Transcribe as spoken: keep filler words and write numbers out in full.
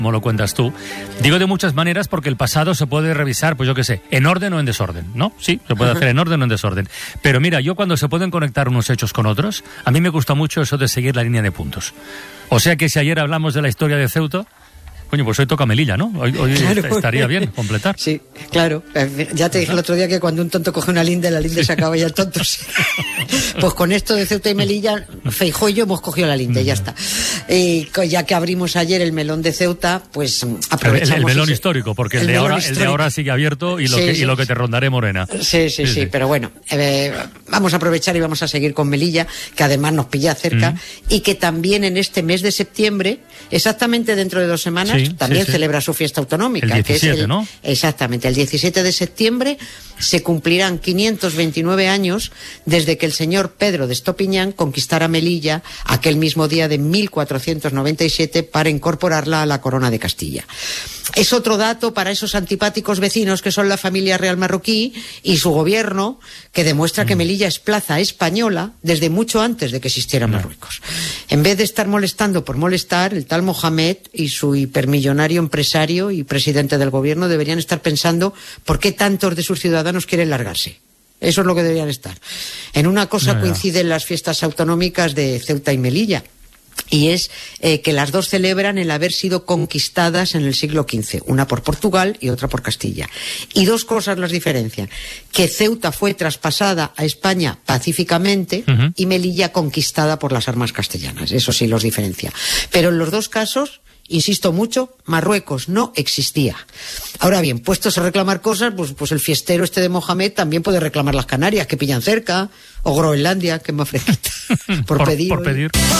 como lo cuentas tú. Digo de muchas maneras porque el pasado se puede revisar, pues yo qué sé, en orden o en desorden, ¿no? Sí, se puede hacer en orden o en desorden. Pero mira, yo cuando se pueden conectar unos hechos con otros, a mí me gusta mucho eso de seguir la línea de puntos. O sea que si ayer hablamos de la historia de Ceuta, coño, pues hoy toca Melilla, ¿no? Hoy, hoy claro. Estaría bien completar. Sí, claro. Ya te dije el otro día que cuando un tonto coge una linde, la linde se acaba y el tonto se... Pues con esto de Ceuta y Melilla, Feijóo y yo hemos cogido la linde, ya está. Y ya que abrimos ayer el melón de Ceuta, pues aprovechamos... El, el melón ese... histórico, porque el, el, de ahora, el de ahora sigue abierto y lo, sí, que, sí. y lo que te rondaré, Morena. Sí, sí, sí, sí, sí. Pero bueno, eh, vamos a aprovechar y vamos a seguir con Melilla, que además nos pilla cerca, mm. y que también en este mes de septiembre, exactamente dentro de dos semanas, sí, también sí, sí. celebra su fiesta autonómica. El diecisiete, que es el, ¿no? Exactamente, el diecisiete de septiembre se cumplirán quinientos veintinueve años desde que el señor Pedro de Estopiñán conquistara Melilla aquel mismo día de mil cuatrocientos noventa y siete para incorporarla a la corona de Castilla. Es otro dato para esos antipáticos vecinos que son la familia real marroquí y su gobierno, que demuestra mm. que Melilla es plaza española desde mucho antes de que existiera mm. Marruecos. En vez de estar molestando por molestar, el tal Mohamed y su hipermillonario empresario y presidente del gobierno deberían estar pensando por qué tantos de sus ciudadanos quieren largarse. Eso es lo que deberían estar. En una cosa no, coinciden no. las fiestas autonómicas de Ceuta y Melilla. Y es eh, que las dos celebran el haber sido conquistadas en el siglo quince, una por Portugal y otra por Castilla. Y dos cosas las diferencian: que Ceuta fue traspasada a España pacíficamente uh-huh. y Melilla conquistada por las armas castellanas. Eso sí los diferencia. Pero en los dos casos, insisto mucho, Marruecos no existía. Ahora bien, puestos a reclamar cosas, pues, pues el fiestero este de Mohamed también puede reclamar las Canarias, que pillan cerca, o Groenlandia, que es más fresquita, por, por pedir. Por pedir.